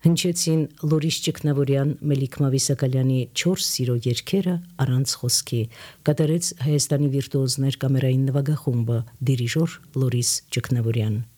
Հնչեցին Լորիս Ճգնավորյան, Մելիք Մավիսակալյանի 4 սիրո երգերը առանց խոսքի, կատարեց Հայաստանի վիրտուոզներ կամերային նվագախումբը, դիրիժոր Լորիս Ճգնավորյան։